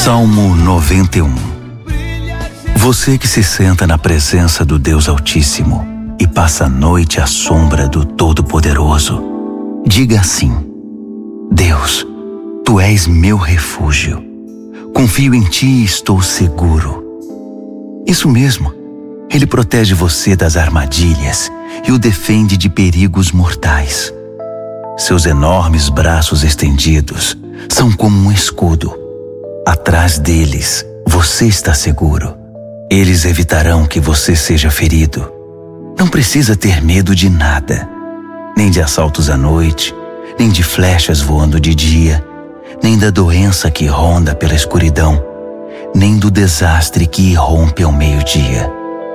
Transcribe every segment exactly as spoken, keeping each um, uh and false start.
Salmo noventa e um. Você que se senta na presença do Deus Altíssimo e passa a noite à sombra do Todo-Poderoso, diga assim: Deus, Tu és meu refúgio. Confio em Ti e estou seguro. Isso mesmo, Ele protege você das armadilhas e o defende de perigos mortais. Seus enormes braços estendidos são como um escudo. Atrás deles, você está seguro. Eles evitarão que você seja ferido. Não precisa ter medo de nada, nem de assaltos à noite, nem de flechas voando de dia, nem da doença que ronda pela escuridão, nem do desastre que irrompe ao meio-dia.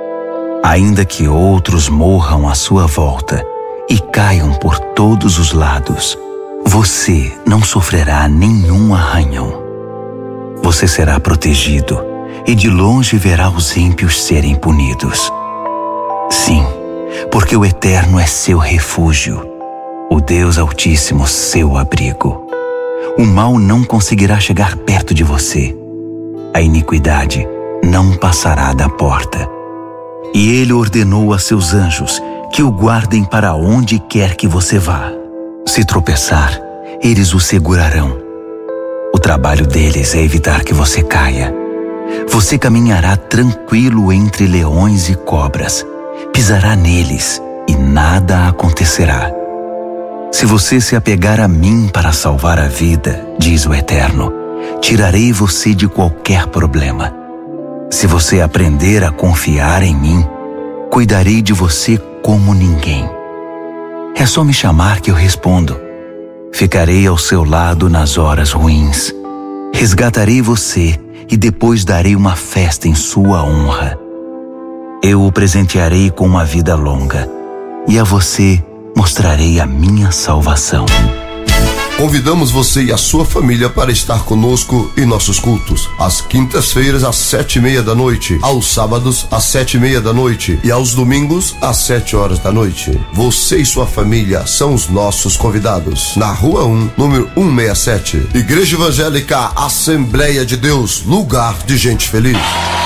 Ainda que outros morram à sua volta e caiam por todos os lados, você não sofrerá nenhum arranhão. Você será protegido e de longe verá os ímpios serem punidos. Sim, porque o Eterno é seu refúgio, o Deus Altíssimo seu abrigo. O mal não conseguirá chegar perto de você. A iniquidade não passará da porta. E Ele ordenou a seus anjos que o guardem para onde quer que você vá. Se tropeçar, eles o segurarão. O trabalho deles é evitar que você caia. Você caminhará tranquilo entre leões e cobras. Pisará neles e nada acontecerá. Se você se apegar a mim para salvar a vida, diz o Eterno, tirarei você de qualquer problema. Se você aprender a confiar em mim, cuidarei de você como ninguém. É só me chamar que eu respondo. Ficarei ao seu lado nas horas ruins. Resgatarei você e depois darei uma festa em sua honra. Eu o presentearei com uma vida longa e a você mostrarei a minha salvação. Convidamos você e a sua família para estar conosco em nossos cultos. Às quintas-feiras, às sete e meia da noite. Aos sábados, às sete e meia da noite. E aos domingos, às sete horas da noite. Você e sua família são os nossos convidados. Na Rua um, número cento e sessenta e sete. Igreja Evangélica Assembleia de Deus, lugar de gente feliz.